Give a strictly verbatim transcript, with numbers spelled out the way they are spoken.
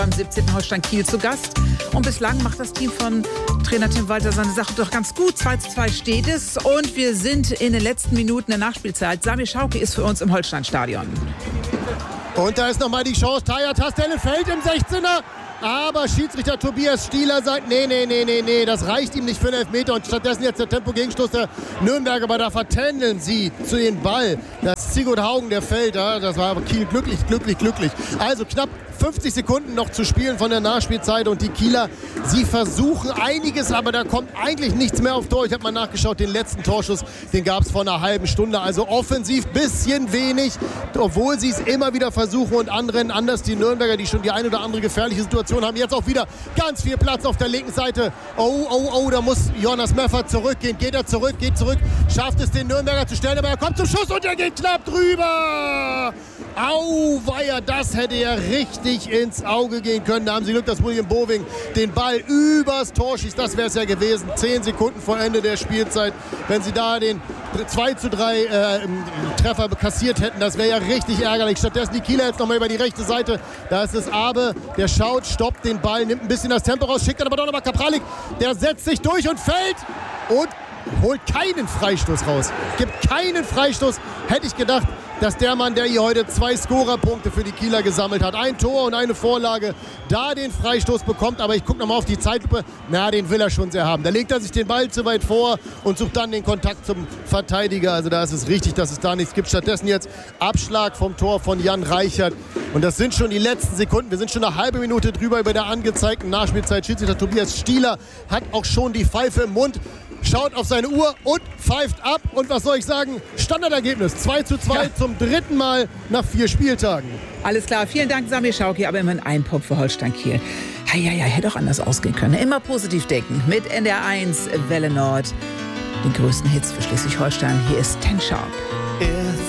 Beim siebzehnten Holstein Kiel zu Gast. Und bislang macht das Team von Trainer Tim Walter seine Sache doch ganz gut. zwei zu zwei steht es und wir sind in den letzten Minuten der Nachspielzeit. Samir Schauke ist für uns im Holstein-Stadion. Und da ist nochmal die Chance. Taya Tastelle fällt im sechzehner. Aber Schiedsrichter Tobias Stieler sagt, nee, nee, nee, nee, nee, das reicht ihm nicht für einen Elfmeter. Und stattdessen jetzt der Tempo-Gegenstoß der Nürnberger, aber da vertändeln sie zu den Ball. Das ist Sigurd Haugen, der fällt, ja, das war aber Kiel glücklich, glücklich, glücklich. Also knapp fünfzig Sekunden noch zu spielen von der Nachspielzeit und die Kieler, sie versuchen einiges, aber da kommt eigentlich nichts mehr auf Tor. Ich habe mal nachgeschaut, den letzten Torschuss, den gab es vor einer halben Stunde. Also offensiv bisschen wenig, obwohl sie es immer wieder versuchen und anrennen. Anders die Nürnberger, die schon die ein oder andere gefährliche Situation haben. Jetzt auch wieder ganz viel Platz auf der linken Seite. Oh, oh, oh, da muss Jonas Meffert zurückgehen. Geht er zurück, geht zurück, schafft es den Nürnberger zu stellen, aber er kommt zum Schuss und er geht knapp drüber. Auweia, das hätte ja richtig ins Auge gehen können. Da haben sie Glück, dass William Boving den Ball übers Tor schießt. Das wäre es ja gewesen. Zehn Sekunden vor Ende der Spielzeit. Wenn sie da den zwei zu drei äh, Treffer kassiert hätten, das wäre ja richtig ärgerlich. Stattdessen die Kieler jetzt nochmal über die rechte Seite. Da ist es Abe, der schaut, stoppt den Ball, nimmt ein bisschen das Tempo raus, schickt dann aber doch nochmal Kapralik. Der setzt sich durch und fällt und holt keinen Freistoß raus. Gibt keinen Freistoß. Hätte ich gedacht, dass der Mann, der hier heute zwei Scorerpunkte für die Kieler gesammelt hat, ein Tor und eine Vorlage, da den Freistoß bekommt. Aber ich gucke nochmal auf die Zeitlupe. Na, den will er schon sehr haben. Da legt er sich den Ball zu weit vor und sucht dann den Kontakt zum Verteidiger. Also da ist es richtig, dass es da nichts gibt. Stattdessen jetzt Abschlag vom Tor von Jan Reichert. Und das sind schon die letzten Sekunden. Wir sind schon eine halbe Minute drüber über der angezeigten Nachspielzeit. Schiedsrichter Tobias Stieler hat auch schon die Pfeife im Mund. Schaut auf seine Uhr und pfeift ab. Und was soll ich sagen? Standardergebnis zwei zu zwei ja. Zum dritten Mal nach vier Spieltagen. Alles klar, vielen Dank Samir Schauke, aber immerhin ein Punkt für Holstein Kiel. Ja, ja, ja, hätte auch anders ausgehen können. Immer positiv denken mit N D R eins Welle Nord. Den größten Hits für Schleswig-Holstein. Hier ist Ten Sharp. If